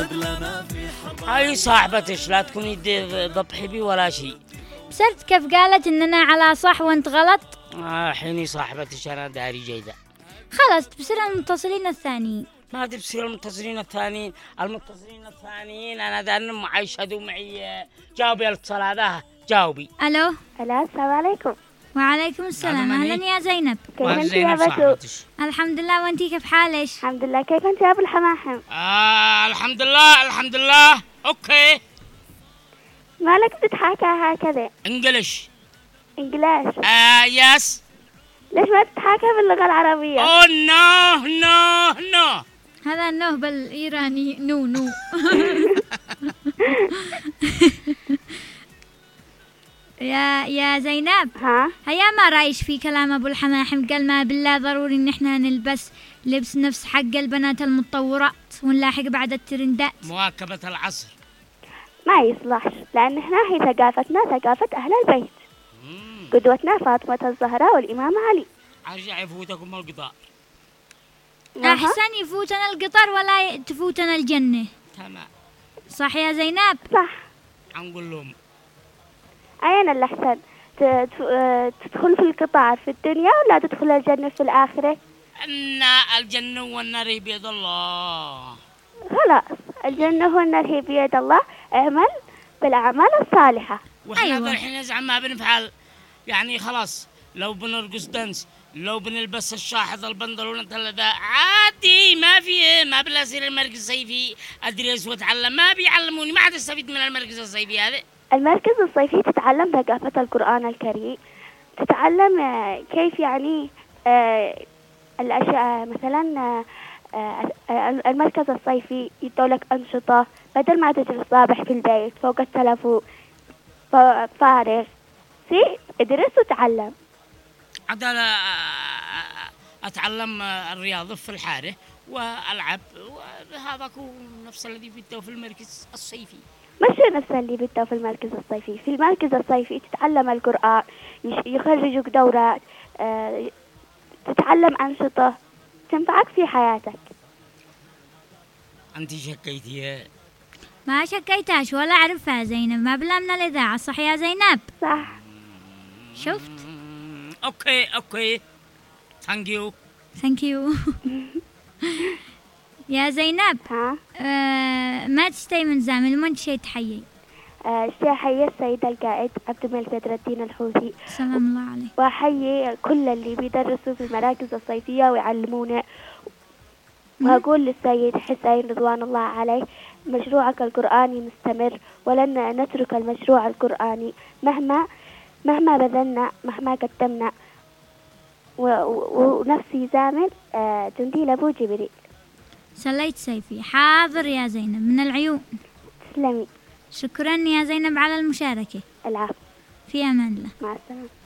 هاي صاحبتش لا تكوني ضبحي بي ولا شيء. بصرت كيف قالت إننا على صح وأنت غلط؟ حيني صاحبتش أنا داري جيدة. خلاص تبصر المتصلين الثانيين. ما تبصر المتصلين الثانيين أنا دارن يشهدوا معي. جاوبي الاتصال هذا جاوبي. ألو السلام عليكم. وعليكم السلام. أهلا يا زينب. كيف أنت يا بسو؟ الحمد لله، وأنتي كيف حالك؟ الحمد لله. كيف أنت يا أبو الحماحم؟ الحمد لله. أوكي. مالك تتحاكى هكذا؟ إنجليش. يس. ليش ما تتحاكى باللغة العربية؟ نو. هذا النو بالإيراني نو. يا زينب، هيا ما رأيش في كلام أبو الحماحم؟ قال ما بالله ضروري إن إحنا نلبس لبس نفس حق البنات المتطورات ونلاحق بعد الترندات. مواكبة العصر ما يصلحش، لأن إحنا هي ثقافتنا ثقافة أهل البيت. قدوتنا فاطمة الزهراء والإمام علي. أرجع يفوتكم القطار. أحسن يفوتنا القطار ولا تفوتنا الجنة. تمام. صح يا زينب؟ صح. نقول لهم أين الأحسن؟ تدخل في القطار في الدنيا ولا تدخل الجنة في الآخرة؟ أن الجنة والنار بيد الله. خلاص، الجنة والنار هي بيد الله. اعمل بالأعمال الصالحة. وإحنا الحين نزعم ما بنفعل، يعني خلاص لو بنرقص دنس، لو بنلبس الشاحظ البنطلون ذا عادي، ما بلاصير المركز الصيفي أدرس وأتعلم. ما بيعلموني، ما حد يستفيد من المركز الصيفي هذا. المركز الصيفي تتعلم ثقافة القرآن الكريم، تتعلم كيف يعني الأشياء. مثلا المركز الصيفي يدولك أنشطة بدل ما تجلس صابح في البيت فوق التلفون فارغ. ادرس وتعلم. عدالة أتعلم الرياضة في الحارة وألعب، وهذا هو نفس الذي بيته في المركز الصيفي. مش نفس اللي بيته في المركز الصيفي. في المركز الصيفي تتعلم القرآن، يخرجوك دورات، تتعلم أنشطة تنفعك في حياتك. أنت شكيتي؟ ما شكيتهاش ولا أعرفها زينب، ما بلا من الإذاعة. صح يا زينب؟ صح. شفت؟ أوكي ثانك يو. يا زينب، ما تشتي من زامل من شي تحيي؟ أحيي السيد القائد عبد الملك بدر الدين الحوثي، سلام الله عليه، وأحيي كل اللي بيدرسوا في المراكز الصيفية ويعلمونا. وأقول للسيد حسين رضوان الله عليه: مشروعك القرآني مستمر، ولن نترك المشروع القرآني مهما بذلنا، مهما قدمنا. ونفسي زامل جندي لأبو جبريل. سليت سيفي. حاضر يا زينب، من العيون. تسلمي. شكرا يا زينب على المشاركة. العفو. في أمان الله. مع السلامة.